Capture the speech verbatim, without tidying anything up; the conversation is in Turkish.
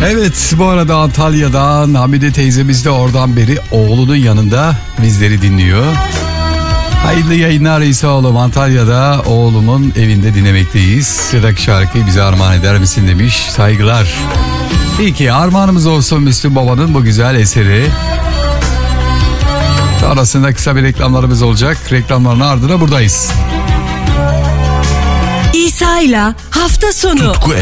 Evet, bu arada Antalya'dan Hamide teyzemiz de oradan beri oğlunun yanında bizleri dinliyor. Hayırlı yayınlar İsa oğlum, Antalya'da oğlumun evinde dinlemekteyiz. Sıradaki şarkıyı bize armağan eder misin demiş. Saygılar. İyi ki armağanımız olsun Müslüm Baba'nın bu güzel eseri. Sonrasında kısa bir reklamlarımız olacak. Reklamların ardına buradayız. İsa'yla hafta sonu. Tutku